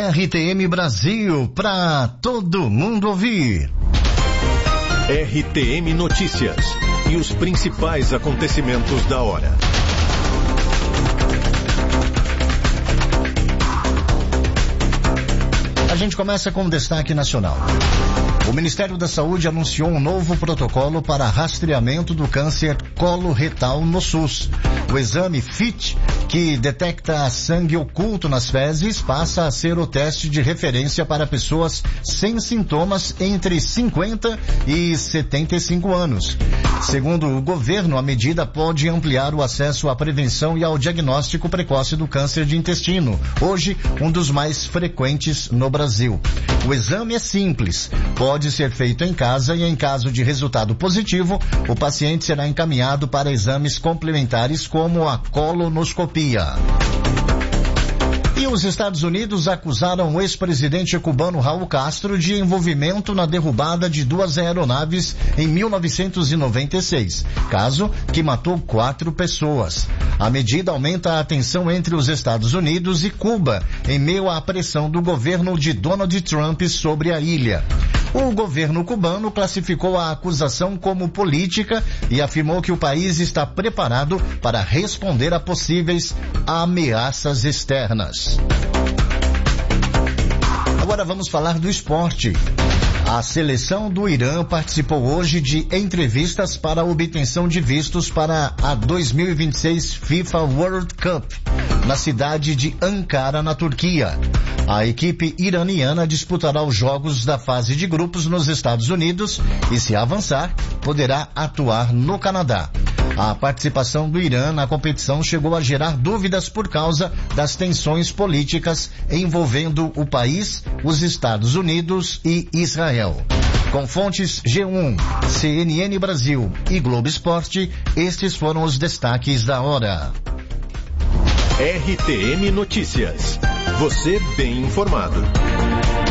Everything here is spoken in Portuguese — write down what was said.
RTM Brasil, para todo mundo ouvir. RTM Notícias e os principais acontecimentos da hora. A gente começa com um destaque nacional. O Ministério da Saúde anunciou um novo protocolo para rastreamento do câncer coloretal no SUS. O exame FIT, que detecta sangue oculto nas fezes, passa a ser o teste de referência para pessoas sem sintomas entre 50 e 75 anos. Segundo o governo, a medida pode ampliar o acesso à prevenção e ao diagnóstico precoce do câncer de intestino, hoje um dos mais frequentes no Brasil. O exame é simples, pode ser feito em casa e, em caso de resultado positivo, o paciente será encaminhado para exames complementares como a colonoscopia. E os Estados Unidos acusaram o ex-presidente cubano Raul Castro de envolvimento na derrubada de 2 aeronaves em 1996, caso que matou 4 pessoas. A medida aumenta a tensão entre os Estados Unidos e Cuba, em meio à pressão do governo de Donald Trump sobre a ilha. O governo cubano classificou a acusação como política e afirmou que o país está preparado para responder a possíveis ameaças externas. Agora vamos falar do esporte. A seleção do Irã participou hoje de entrevistas para a obtenção de vistos para a 2026 FIFA World Cup, na cidade de Ankara, na Turquia. A equipe iraniana disputará os jogos da fase de grupos nos Estados Unidos e, se avançar, poderá atuar no Canadá. A participação do Irã na competição chegou a gerar dúvidas por causa das tensões políticas envolvendo o país, os Estados Unidos e Israel. Com fontes G1, CNN Brasil e Globo Esporte, estes foram os destaques da hora. RTM Notícias. Você bem informado.